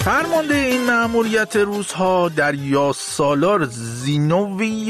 فرمانده این مأموریت روس‌ها دریاسالار زینوی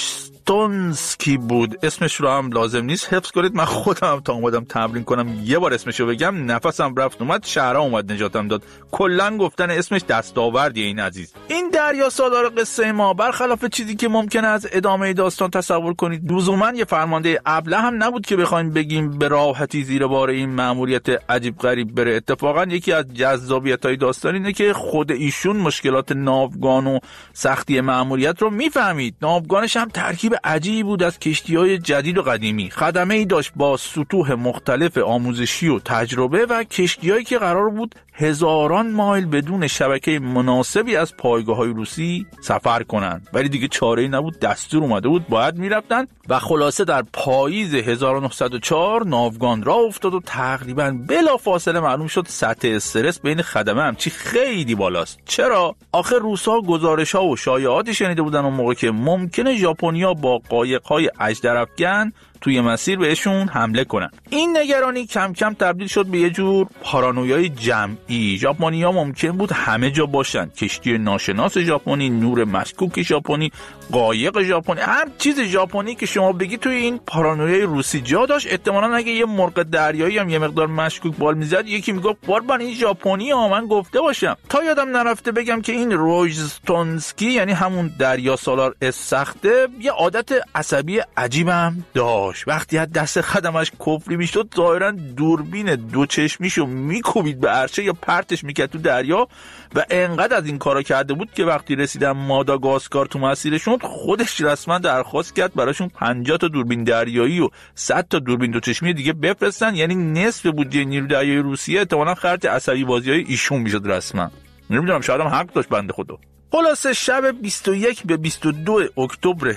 روستونسکی بود. اسمش رو هم لازم نیست حفظ کنید، من خودم تا اومدم تمرین کنم یه بار اسمش رو بگم نفسم رفت اومد، شهرها اومد نجاتم داد. کلا گفتن اسمش دستاوردیه این عزیز. این دریاسالار قصه ما برخلاف چیزی که ممکنه از ادامه داستان تصور کنید لزوما یه فرمانده ابله هم نبود که بخوایم بگیم به راحتی زیر بار این مأموریت عجیب غریب بره. اتفاقا یکی از جذابیت‌های داستان اینه که خود ایشون مشکلات ناوگان و سختی مأموریت رو میفهمید. ناوگانش هم ترکیب عجیبی بود از کشتی‌های جدید و قدیمی. خدمه‌ای داشت با سطوح مختلف آموزشی و تجربه و کشتی‌هایی که قرار بود هزاران مایل بدون شبکه مناسبی از پایگاه‌های روسی سفر کنند، ولی دیگه چاره‌ای نبود، دستور اومده بود باید میرفتن و خلاصه در پاییز 1904 ناوگان راه افتاد و تقریباً بلافاصله معلوم شد سطح استرس بین خدمه همچی خیلی بالاست. چرا؟ آخه روس‌ها گزارش‌ها و شایعاتی شنیده بودن اون موقع که ممکنه ژاپنی‌ها با قایق‌های اژدرافکن توی مسیر بهشون حمله کنن. این نگرانی کم کم تبدیل شد به یه جور پارانویای جمعی. ژاپنی‌ها ممکن بود همه جا باشن، کشتی ناشناس ژاپنی، نور مشکوک ژاپنی، قایق ژاپنی، هر چیز ژاپنی که شما بگی توی این پارانویای روسی جا داشت. احتمالاً اگه یه مرغ دریایی هم یه مقدار مشکوک بال میزد یکی میگفت قربان این ژاپنی ها، من گفته باشم. تا یادم نرفته بگم که این روژستونسکی یعنی همون دریاسالار سخته یه عادت عصبی عجیبم داشت. وقتی از دست خدمش کفری میشد ظاهرا دوربین دو چشمیشو میکوبید به عرشه یا پرتش میکرد تو دریا و انقدر از این کارا کرده بود که وقتی رسیدن ماداگاسکار تو مسیرشون خودش رسما درخواست کرد براشون 50 تا دوربین دریایی و 100 تا دوربین دو چشمی دیگه بفرستن، یعنی نصف بودجه نیروی دریایی روسیه احتمالاً خرج عصبی بازیای ایشون میشد رسما. نمیدونم شاید هم حق داشت بنده خدا. خلاصه شب 21 به 22 اکتبر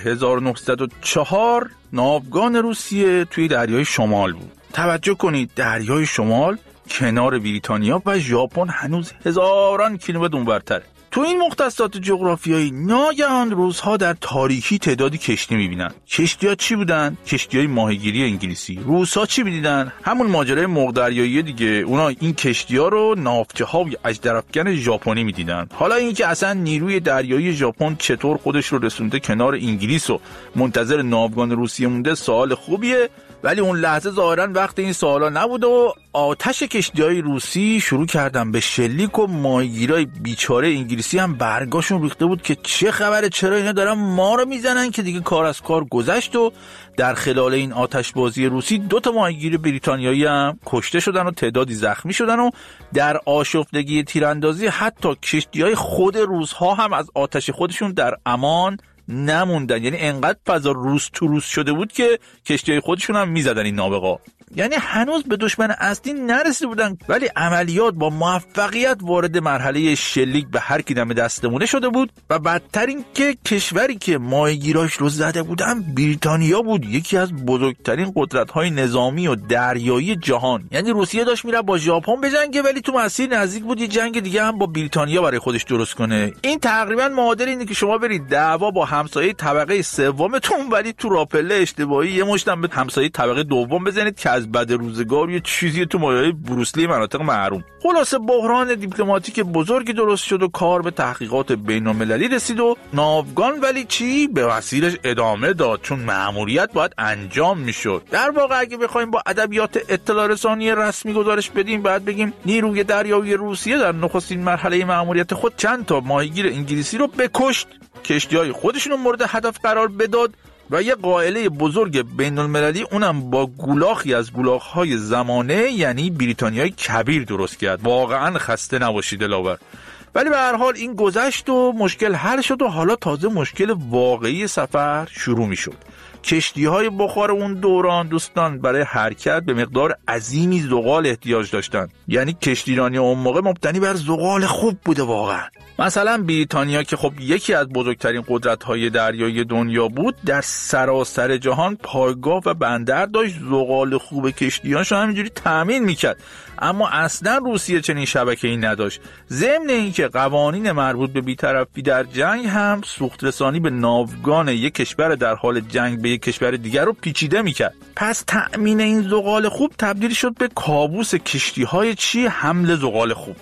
1904 ناوگان روسیه توی دریای شمال بود. توجه کنید دریای شمال کنار بریتانیا و ژاپن هنوز هزاران کیلومتر اونورتره. تو این مختصات جغرافیایی ناگهان روس‌ها در تاریکی تعدادی کشتی می‌بینن. کشتی‌ها چی بودن؟ کشتی‌های ماهیگیری انگلیسی. روس‌ها چی می‌دیدن؟ همون ماجرای مرغ دریایی دیگه. اونا این کشتی‌ها رو ناوچه‌های اژدرافکن ژاپنی می‌دیدن. حالا اینکه اصلا نیروی دریایی ژاپن چطور خودش رو رسونده کنار انگلیس و منتظر ناوگان روسیه مونده سوال خوبیه، ولی اون لحظه ظاهراً وقت این سوالا نبود و آتش کشتی‌های روسی شروع کردن به شلیک و ماهیگیرای بیچاره انگلیسی هم برگاشون ریخته بود که چه خبره، چرا اینا دارن ما رو میزنن، که دیگه کار از کار گذشت و در خلال این آتشبازی روسی 2 تا ماهیگیر بریتانیایی هم کشته شدن و تعدادی زخمی شدن و در آشفتگی تیراندازی حتی کشتی‌های خود روس‌ها هم از آتش خودشون در امان نموندن. یعنی انقدر فضا روس تو روس شده بود که کشتی‌های خودشون هم میزدن این نابغا. یعنی هنوز به دشمن اصلی نرسیده بودن، ولی عملیات با موفقیت وارد مرحله شلیک به هر کی دم دستمونه شده بود و بدتر این که کشوری که ماهیگیراش رو زده بودن بریتانیا بود، یکی از بزرگترین قدرت‌های نظامی و دریایی جهان. یعنی روسیه داشت میره با ژاپن بجنگه ولی تو مسیر نزدیک بود یه جنگ دیگه هم با بریتانیا برای خودش درست کنه. این تقریبا معادل اینه که شما برید دعوا با همسایه طبقه سومتون ولی تو راپله اشتباهی یه مشتم به همسایه طبقه دوم بزنید که از بعد روزگار یه چیزی تو مایه بروسلی مناطق محروم. خلاصه بحران دیپلماتیک بزرگی درست شد و کار به تحقیقات بین‌المللی رسید و ناوگان ولی چی به مسیرش ادامه داد، چون مأموریت باید انجام میشد. در واقع اگه بخوایم با ادبیات اطلاع رسانی رسمی گزارش بدیم باید بگیم نیروی دریایی روسیه در نخستین مرحله مأموریت خود چند تا ماهیگیر انگلیسی رو بکشت، کشتی‌های خودشون رو مورد هدف قرار بداد و یه قائله بزرگ بین‌المللی اونم با گولاخی از گولاخ‌های زمانه یعنی بریتانیای کبیر درست کرد. واقعا خسته نباشید دلاور. ولی به هر حال این گذشت و مشکل حل شد و حالا تازه مشکل واقعی سفر شروع می شد. کشتی‌های بخار اون دوران دوستان برای حرکت به مقدار عظیمی زغال احتیاج داشتند. یعنی کشتیرانی اون موقع مبتنی بر زغال خوب بوده واقعا. مثلا بریتانیا که خب یکی از بزرگترین قدرت‌های دریایی دنیا بود، در سراسر جهان پایگاه و بندر داشت، زغال خوب کشتی‌هاش همینجوری تامین می‌کرد. اما اصلا روسیه چنین شبکه‌ای نداشت. ضمن اینکه قوانین مربوط به بی‌طرفی در جنگ هم سوخت رسانی به ناوگان یک کشور در حال جنگ به یک کشور دیگر رو پیچیده می‌کرد. پس تأمین این زغال خوب تبدیل شد به کابوس کشتی‌های حمل زغال خوب.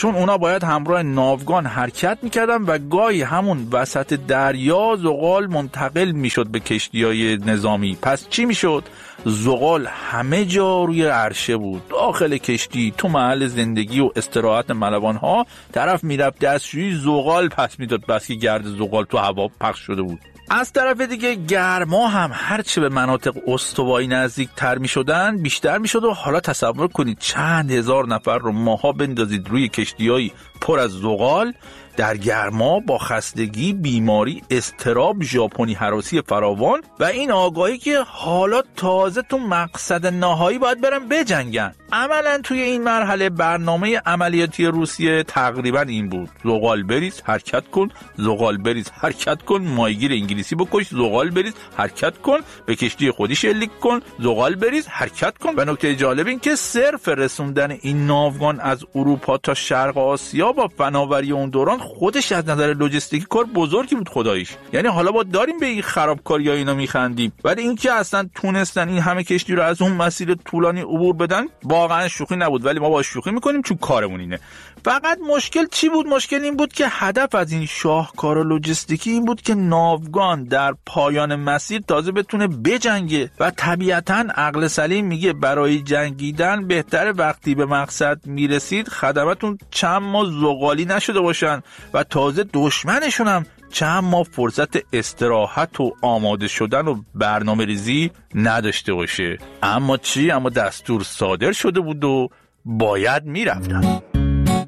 چون اونا باید همراه ناوگان حرکت میکردن و گاهی همون وسط دریا زغال منتقل میشد به کشتی‌های نظامی. پس چی میشد؟ زغال همه جا روی عرشه بود، داخل کشتی، تو محل زندگی و استراحت ملوان‌ها. طرف میرفت دستشویی، زغال پس میداد، بس که گرد زغال تو هوا پخش شده بود. از طرف دیگه گرما هم هرچه به مناطق استوایی نزدیک تر می شدن بیشتر می شد و حالا تصور کنید چند هزار نفر رو ماها بندازید روی کشتی‌هایی پر از زغال در گرما، با خستگی، بیماری، اضطراب، ژاپنی هراسی فراوان و این آگاهی که حالا تازه تو مقصد نهایی باید برن بجنگن. عملا توی این مرحله برنامه عملیاتی روسیه تقریبا این بود: زغال بریز حرکت کن، زغال بریز حرکت کن، ماهیگیر انگلیسی بکش، زغال بریز حرکت کن، به کشتی خودی شلیک کن، زغال بریز حرکت کن. و نکته جالب این که صرف رسوندن این ناوگان از اروپا تا شرق آسیا با فناوری اون دوران خودش از نظر لوجستیکی کار بزرگی بود خداییش. یعنی حالا با داریم به این خرابکاری ها اینا میخندیم، ولی اینکه اصلا تونستن این همه کشتی رو از اون مسیر طولانی عبور بدن واقعا شوخی نبود، ولی ما با شوخی میکنیم چون کارمون اینه. فقط مشکل چی بود؟ مشکل این بود که هدف از این شاهکار لوجستیکی این بود که ناوگان در پایان مسیر تازه بتونه بجنگه و طبیعتاً عقل سلیم میگه برای جنگیدن بهتره وقتی به مقصد میرسید خدمتون چند ماه زغالی نشده باشن و تازه دشمنشون هم چند ماه فرصت استراحت و آماده شدن و برنامه ریزی نداشته باشه. اما چی؟ اما دستور صادر شده بود و باید میرفتن.